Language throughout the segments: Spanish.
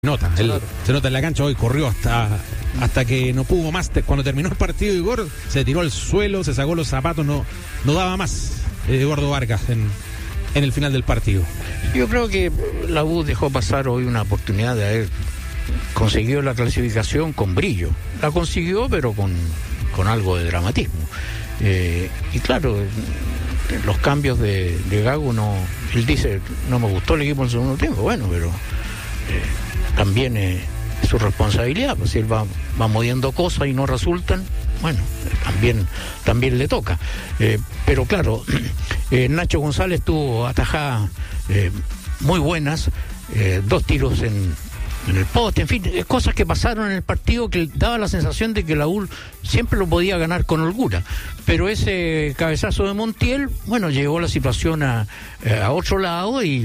Se nota en la cancha. Hoy corrió hasta que no pudo más. Cuando terminó el partido, Igor se tiró al suelo, se sacó los zapatos, no daba más Eduardo Vargas en el final del partido. Yo creo que la U dejó pasar hoy una oportunidad de haber conseguido la clasificación con brillo. La consiguió, pero con algo de dramatismo. Y claro, los cambios de Gago, él dice, no me gustó el equipo en el segundo tiempo. Bueno, pero también es su responsabilidad, pues si él va moviendo cosas y no resultan, bueno, también le toca. Pero claro, Nacho González tuvo atajadas muy buenas, 2 tiros en el poste, en fin, cosas que pasaron en el partido que daba la sensación de que la U siempre lo podía ganar con holgura, pero ese cabezazo de Montiel, bueno, llevó la situación a otro lado y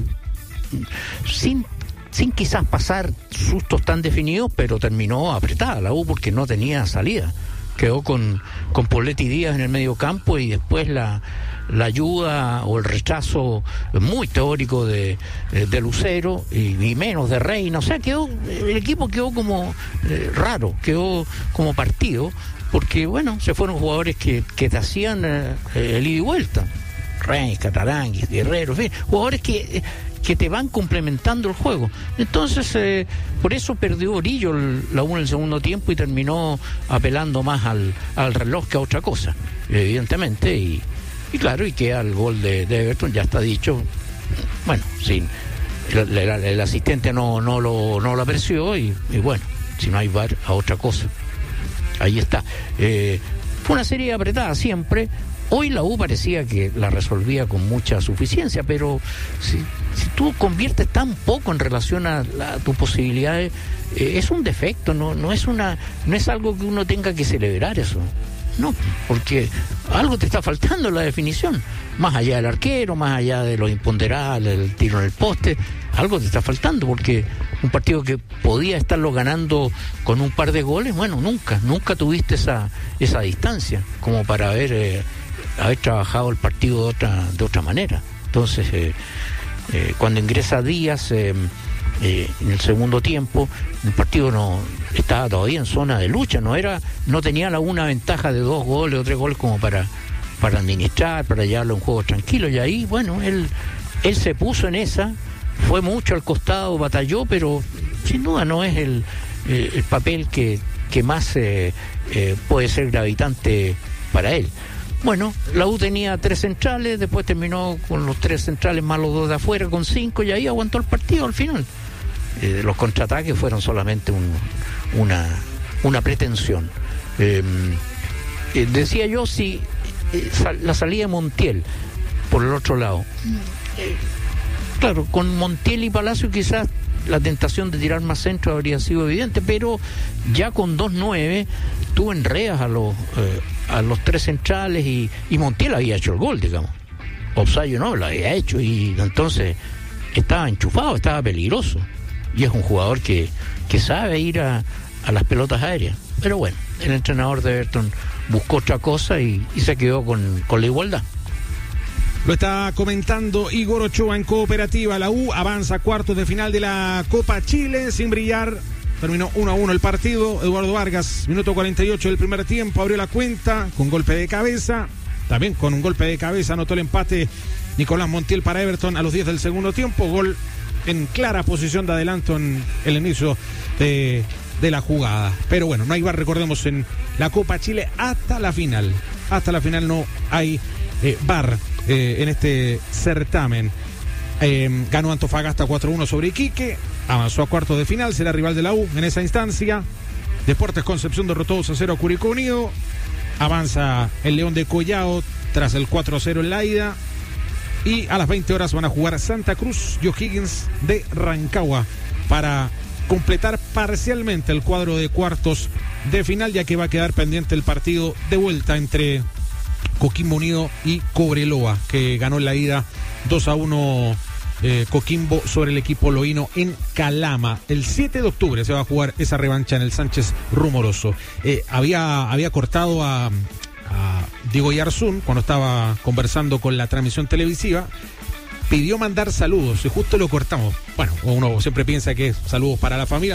sin quizás pasar sustos tan definidos, pero terminó apretada la U porque no tenía salida. Quedó con Poletti Díaz en el medio campo y después la ayuda o el rechazo muy teórico de Lucero y menos de Reina. O sea, el equipo quedó como raro, quedó como partido, porque bueno, se fueron jugadores que te hacían el ida y vuelta. Reina, Cataranguis, Guerrero, en fin, jugadores que te van complementando el juego. Entonces, por eso perdió Orillo la U en el segundo tiempo y terminó apelando más al reloj que a otra cosa, evidentemente, y claro, y queda el gol de Everton, ya está dicho. Bueno, sí, el asistente no lo apreció y bueno, si no hay VAR, a otra cosa. Ahí está. Fue una serie apretada siempre. Hoy la U parecía que la resolvía con mucha suficiencia, pero si tú conviertes tan poco en relación a tus posibilidades, es un defecto, no es algo que uno tenga que celebrar eso. No, porque algo te está faltando en la definición, más allá del arquero, más allá de lo imponderable, el tiro en el poste, algo te está faltando, porque un partido que podía estarlo ganando con un par de goles, bueno, nunca tuviste esa distancia como para haber trabajado el partido de otra manera. Entonces, cuando ingresa Díaz en el segundo tiempo, el partido no estaba todavía en zona de lucha, no tenía una ventaja de 2 goles o 3 goles como para administrar, para llevarlo a un juego tranquilo, y ahí, bueno, él se puso en esa, fue mucho al costado, batalló, pero sin duda no es el papel que más puede ser gravitante para él. Bueno, la U tenía 3 centrales, después terminó con los 3 centrales más los 2 de afuera con 5 y ahí aguantó el partido al final. Los contraataques fueron solamente una pretensión. Decía yo, si la salida de Montiel por el otro lado, claro, con Montiel y Palacio quizás la tentación de tirar más centro habría sido evidente, pero ya con 2-9 tú enredas a los 3 centrales y Montiel había hecho el gol, digamos. Opsayo no lo había hecho y entonces estaba enchufado, estaba peligroso, y es un jugador que sabe ir a las pelotas aéreas. Pero bueno, el entrenador de Everton buscó otra cosa y se quedó con la igualdad. Lo está comentando Igor Ochoa en Cooperativa. La U avanza a cuartos de final de la Copa Chile sin brillar. Terminó 1-1 el partido. Eduardo Vargas, minuto 48 del primer tiempo, abrió la cuenta con golpe de cabeza. También con un golpe de cabeza anotó el empate Nicolás Montiel para Everton a los 10 del segundo tiempo. Gol en clara posición de adelanto en el inicio de la jugada. Pero bueno, no hay VAR, recordemos, en la Copa Chile hasta la final. Hasta la final no hay VAR en este certamen. Ganó Antofagasta 4-1 sobre Iquique, avanzó a cuartos de final, será rival de la U en esa instancia. Deportes Concepción derrotó 2-0 a Curicó Unido. Avanza el León de Collao tras el 4-0 en la ida. Y a las 20 horas van a jugar Santa Cruz y O'Higgins de Rancagua para completar parcialmente el cuadro de cuartos de final, ya que va a quedar pendiente el partido de vuelta entre Coquimbo Unido y Cobreloa, que ganó en la ida 2-1 Coquimbo sobre el equipo loíno en Calama. El 7 de octubre se va a jugar esa revancha en el Sánchez Rumoroso. Había cortado a Diego Yarzún cuando estaba conversando con la transmisión televisiva. pidió mandar saludos y justo lo cortamos. Bueno, uno siempre piensa que es saludos para la familia.